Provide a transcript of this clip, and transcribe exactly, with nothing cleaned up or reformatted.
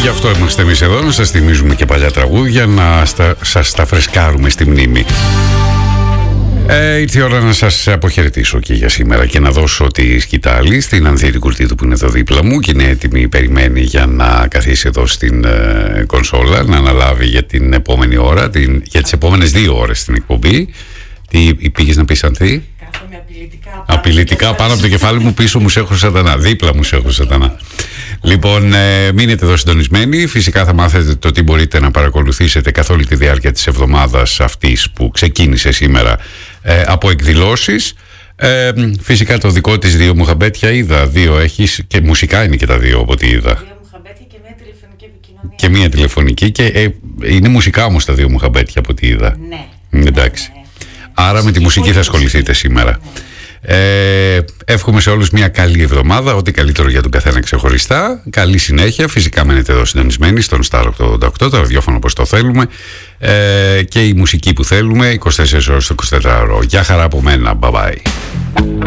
Γι' αυτό είμαστε εμείς εδώ, να σας θυμίζουμε και παλιά τραγούδια, να στα, σας τα φρεσκάρουμε στη μνήμη. Ε, ήρθε η ώρα να σας αποχαιρετήσω και για σήμερα και να δώσω τη σκητάλη στην Ανθήρη Κουρτίδου που είναι εδώ δίπλα μου και είναι έτοιμη, περιμένει για να καθίσει εδώ στην ε, κονσόλα, να αναλάβει για την επόμενη ώρα, την, για τις επόμενες δύο ώρες την εκπομπή. Τι πήγες να πεις, Ανθή? Κάθομαι απειλητικά, απειλητικά πάνω από το κεφάλι μου, πίσω μου σε έχω σατανά, δίπλα μου σε έχω σατανά. Λοιπόν, ε, μείνετε εδώ συντονισμένοι. Φυσικά θα μάθετε το τι μπορείτε να παρακολουθήσετε καθ' όλη τη διάρκεια της εβδομάδας αυτής που ξεκίνησε σήμερα ε, από εκδηλώσεις. Ε, φυσικά το δικό της δύο μουχαμπέτια είδα. Δύο έχεις και μουσικά είναι και τα δύο από ό,τι είδα. Δύο μουχαμπέτια και μια τηλεφωνική επικοινωνία. Και μια τηλεφωνική και ε, είναι μουσικά όμως τα δύο μουχαμπέτια από ό,τι είδα. Ναι. Εντάξει. Ναι, ναι. Άρα με τη μουσική θα ασχοληθείτε σήμερα. Ναι. Ε, εύχομαι σε όλους μια καλή εβδομάδα, ό,τι καλύτερο για τον καθένα ξεχωριστά. Καλή συνέχεια. Φυσικά μένετε εδώ συντονισμένοι στον Star ογδόντα οκτώ, το ραδιόφωνο όπως το θέλουμε, ε, και η μουσική που θέλουμε είκοσι τέσσερις ώρες το εικοσιτετράωρο. Γεια χαρά από μένα. Bye bye.